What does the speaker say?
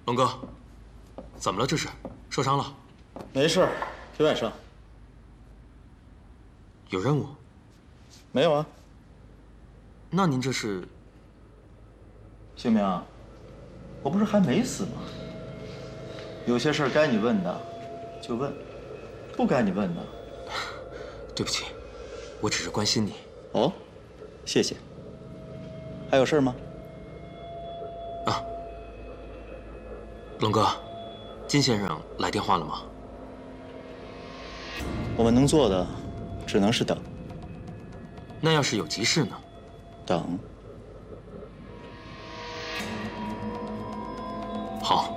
龙哥，怎么了？这是受伤了？ 没事，皮外伤。 有任务？ 没有啊。 那您这是？ 姓名，我不是还没死吗？有些事该你问的就问，不该你问的。 对不起，我只是关心你。 哦，谢谢。还有事吗？ 啊，龙哥，金先生来电话了吗？ 我们能做的只能是等。 那要是有急事呢？ 等。 好。